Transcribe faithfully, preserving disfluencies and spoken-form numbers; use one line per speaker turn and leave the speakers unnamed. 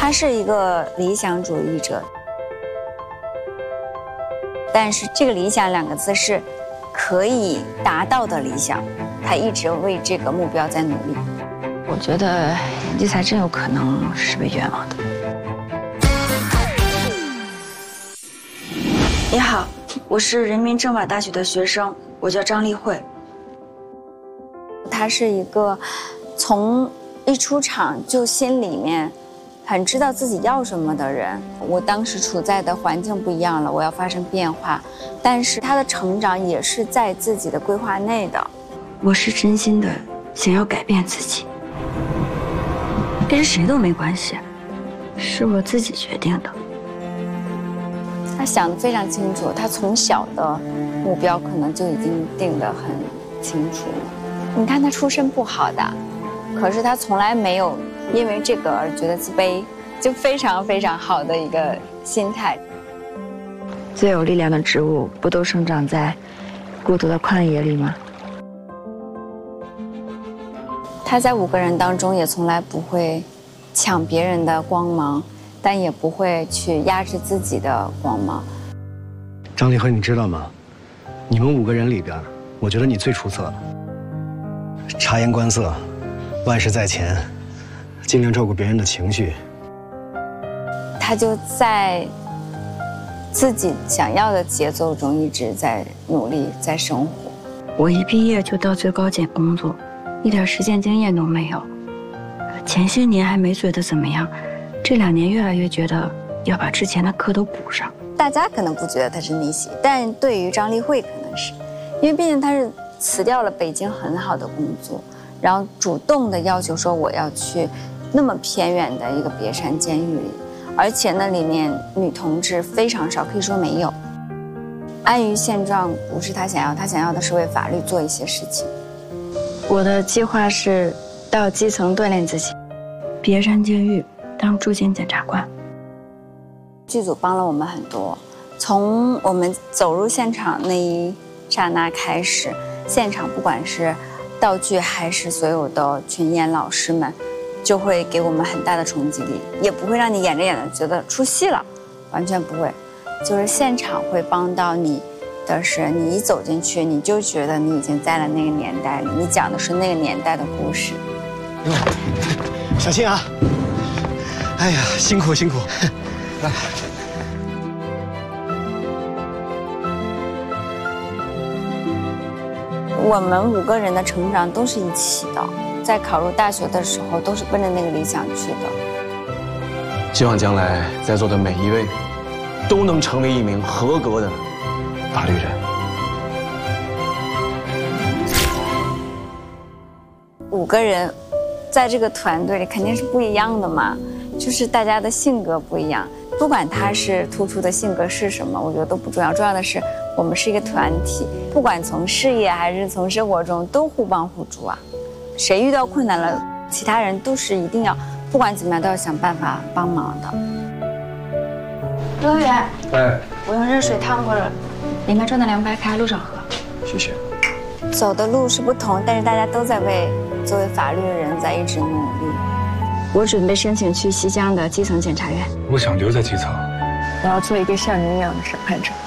他是一个理想主义者，但是这个理想两个字是可以达到的理想，他一直为这个目标在努力。
我觉得理财真有可能是被冤枉的。
你好，我是人民政法大学的学生，我叫张丽慧。他是一个从一出场就心里面很知道自己要什么的人。我当时处在的环境不一样了，我要发生变化，但是他的成长也是在自己的规划内的。
我是真心的想要改变自己，跟谁都没关系，是我自己决定的。
他想得非常清楚，他从小的目标可能就已经定得很清楚了。你看他出身不好的，可是他从来没有因为这个而觉得自卑，就非常非常好的一个心态。
最有力量的植物不都生长在孤独的旷野里吗？
他在五个人当中也从来不会抢别人的光芒，但也不会去压制自己的光芒。
张丽慧，你知道吗？你们五个人里边，我觉得你最出色了。察言观色，万事在前，尽量照顾别人的情绪。
他就在自己想要的节奏中一直在努力，在生活。
我一毕业就到最高检工作，一点实践经验都没有。前些年还没觉得怎么样，这两年越来越觉得要把之前的课都补上。
大家可能不觉得他是逆袭，但对于张丽慧可能是，因为毕竟他是辞掉了北京很好的工作，然后主动的要求说我要去那么偏远的一个别山监狱里，而且那里面女同志非常少，可以说没有。安于现状不是他想要，他想要的是为法律做一些事情。
我的计划是到基层锻炼自己，别山监狱当驻京检察官。
剧组帮了我们很多，从我们走入现场那一刹那开始，现场不管是道具还是所有的群演老师们，就会给我们很大的冲击力，也不会让你演着演着觉得出戏了，完全不会。就是现场会帮到你的是，你一走进去，你就觉得你已经在了那个年代里，你讲的是那个年代的故事。
哟，小心啊！哎呀，辛苦辛苦，来。
我们五个人的成长都是一起的，在考入大学的时候都是奔着那个理想去的。
希望将来在座的每一位都能成为一名合格的法律人。
五个人在这个团队里肯定是不一样的嘛，就是大家的性格不一样，不管他是突出的性格是什么，我觉得都不重要，重要的是我们是一个团体，不管从事业还是从生活中都互帮互助啊。谁遇到困难了，其他人都是一定要，不管怎么样都要想办法帮忙的。
刘导员，
哎，
我用热水烫过了，里面装的凉白开，路上喝。
谢谢。
走的路是不同，但是大家都在为作为法律人在一直努力。
我准备申请去西江的基层检察院。
我想留在基层。
我要做一个像您一样的审判者。